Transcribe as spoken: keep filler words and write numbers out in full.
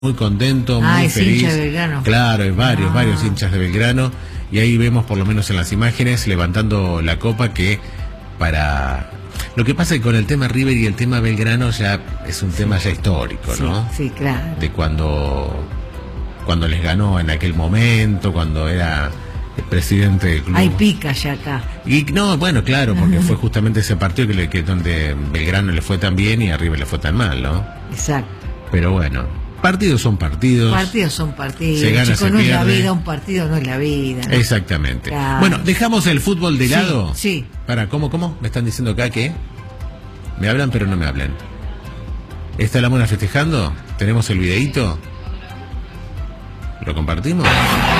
muy contento, ah, muy es feliz. Hincha de Belgrano. Claro, es varios, ah. varios hinchas de Belgrano. Y ahí vemos, por lo menos en las imágenes, levantando la copa que para... Lo que pasa es que con el tema River y el tema Belgrano ya es un tema ya histórico, sí, ¿no? Sí, claro. De cuando, cuando les ganó en aquel momento, cuando era el presidente del club. Hay pica ya acá. Y no, bueno, claro, porque fue justamente ese partido que, le, que donde Belgrano le fue tan bien y a River le fue tan mal, ¿no? Exacto. Pero bueno, partidos son partidos. Partidos son partidos. Se gana, Chico, se no pierde. es la vida, un partido no es la vida, ¿no? Exactamente. Claro. Bueno, dejamos el fútbol de Sí, lado. sí. Para, ¿cómo, cómo? Me están diciendo acá que me hablan pero no me hablan. ¿Está la mona festejando? ¿Tenemos el videíto? ¿Lo compartimos?